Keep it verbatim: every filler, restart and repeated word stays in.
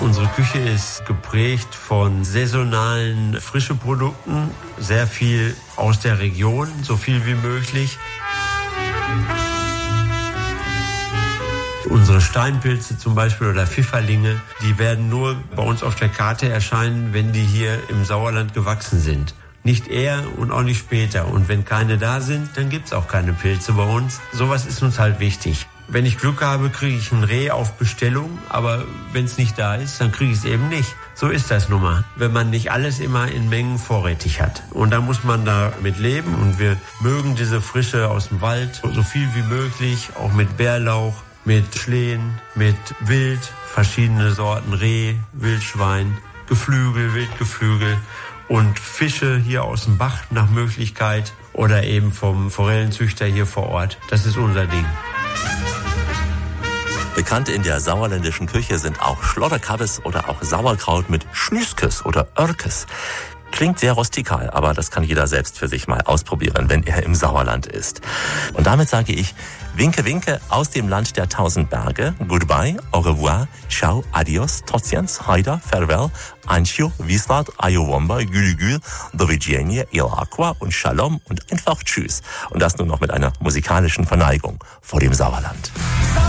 Unsere Küche ist geprägt von saisonalen, frischen Produkten, sehr viel aus der Region, so viel wie möglich. Unsere Steinpilze zum Beispiel oder Pfifferlinge, die werden nur bei uns auf der Karte erscheinen, wenn die hier im Sauerland gewachsen sind. Nicht eher und auch nicht später. Und wenn keine da sind, dann gibt's auch keine Pilze bei uns. Sowas ist uns halt wichtig. Wenn ich Glück habe, kriege ich ein Reh auf Bestellung, aber wenn es nicht da ist, dann kriege ich es eben nicht. So ist das nun mal, wenn man nicht alles immer in Mengen vorrätig hat. Und da muss man damit leben und wir mögen diese Frische aus dem Wald so viel wie möglich, auch mit Bärlauch, mit Schlehen, mit Wild, verschiedene Sorten Reh, Wildschwein, Geflügel, Wildgeflügel und Fische hier aus dem Bach nach Möglichkeit oder eben vom Forellenzüchter hier vor Ort. Das ist unser Ding. Bekannt in der sauerländischen Küche sind auch Schlotterkabbes oder auch Sauerkraut mit Schnüskes oder Örkes. Klingt sehr rustikal, aber das kann jeder selbst für sich mal ausprobieren, wenn er im Sauerland ist. Und damit sage ich Winke, Winke aus dem Land der tausend Berge. Goodbye, au revoir, ciao, adios, tociens, haida, farewell, ancio, wislat, ayowomba, gülügül, do widzenia, il aqua und shalom und einfach tschüss. Und das nur noch mit einer musikalischen Verneigung vor dem Sauerland.